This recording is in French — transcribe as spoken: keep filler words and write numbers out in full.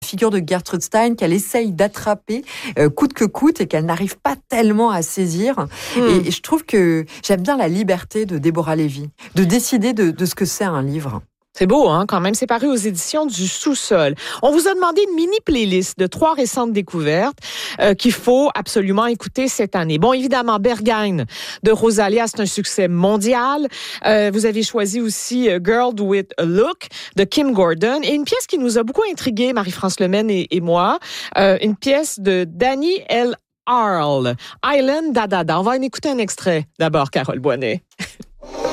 figure de Gertrude Stein qu'elle essaye d'attraper euh, coûte que coûte et qu'elle n'arrive pas tellement à saisir. Mm. Et, et je trouve que j'aime bien la liberté de Deborah Levy, de décider de, de ce que c'est un livre. C'est beau, hein, quand même. C'est paru aux éditions du Sous-sol. On vous a demandé une mini-playlist de trois récentes découvertes euh, qu'il faut absolument écouter cette année. Bon, évidemment, Berghain de Rosalia, c'est un succès mondial. Euh, vous avez choisi aussi Girl with a Look de Kim Gordon et une pièce qui nous a beaucoup intrigué, Marie-France Lemaine et, et moi, euh, une pièce de Danny L. Arl, Island Da Da Da. On va en écouter un extrait d'abord, Carole Boinet.